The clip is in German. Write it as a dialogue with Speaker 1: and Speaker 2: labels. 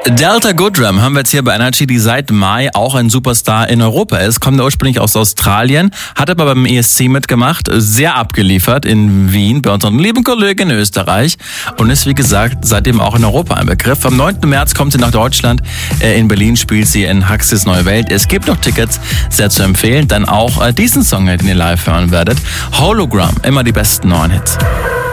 Speaker 1: Delta Goodrem haben wir jetzt hier bei Energy, die seit Mai auch ein Superstar in Europa ist. Kommt ursprünglich aus Australien, hat aber beim ESC mitgemacht, sehr abgeliefert in Wien, bei unseren lieben Kollegen in Österreich und ist wie gesagt seitdem auch in Europa ein Begriff. Am 9. März kommt sie nach Deutschland, in Berlin spielt sie in Huxleys Neue Welt. Es gibt noch Tickets, sehr zu empfehlen. Dann auch diesen Song, den ihr live hören werdet. Hologram, immer die besten neuen Hits.